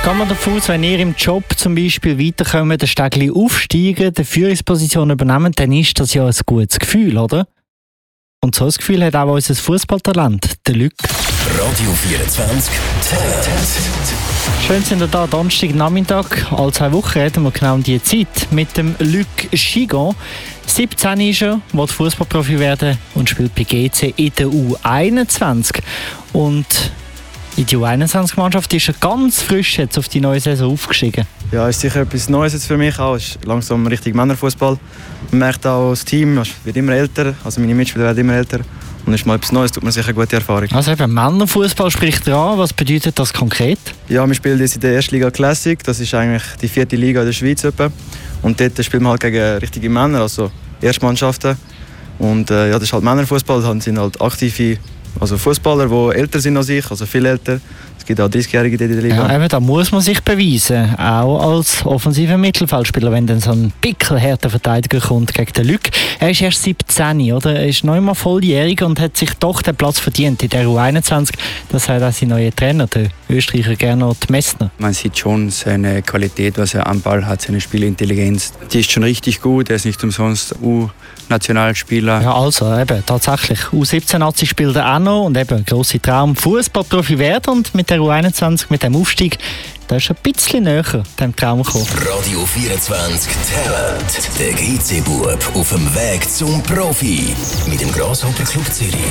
Gehen wir davon aus, wenn ihr im Job zum Beispiel weiterkommt, den Stegli aufsteigen, die Führungsposition übernehmen, dann ist das ja ein gutes Gefühl, oder? Und so ein Gefühl hat auch unser Fußballtalent, der Luc. Radio 24 Talent. Schön sind wir da, Donnerstagnachmittag. Alle 2 Wochen reden wir genau um diese Zeit mit dem Luc Schigon. 17 ist er, will Fußballprofi werden und spielt bei GC in der U21. Und in die U21-Mannschaft ist er ganz frisch jetzt auf die neue Saison aufgestiegen. Ja, ist sicher etwas Neues jetzt für mich auch. Es ist langsam richtig Männerfußball. Man merkt auch, das Team wird immer älter, also meine Mitspieler werden immer älter. Und es ist mal etwas Neues, tut man sicher eine gute Erfahrung. Also eben, Männerfußball spricht dran. Was bedeutet das konkret? Ja, wir spielen jetzt in der 1. Liga Classic. Das ist eigentlich die 4. Liga in der Schweiz. Und dort spielen wir halt gegen richtige Männer, also Erstmannschaften. Und ja, das ist halt Männerfußball. Das sind halt aktive Fußballer, die älter sind als ich, also viel älter. Es gibt auch 30-Jährige in der Liga. Ja, eben, da muss man sich beweisen, auch als offensiver Mittelfeldspieler, wenn dann so ein pickelhärter Verteidiger kommt gegen den Luc. Er ist erst 17, oder? Er ist noch einmal volljährig und hat sich doch den Platz verdient in der U21. Das hat auch sein neuer Trainer, der Österreicher Gernot Messner. Man sieht schon seine Qualität, was er am Ball hat, seine Spielintelligenz. Die ist schon richtig gut, er ist nicht umsonst U-Nationalspieler. Ja, also eben, tatsächlich. U17 spielt er auch noch und eben, grosser Traum, Fußballprofi werden und mit der U21, mit dem Aufstieg, da ist er ein bisschen näher dem Traum gekommen. Radio 24 Talent. Der GC-Bub auf dem Weg zum Profi. Mit dem Grasshopper Club Zürich.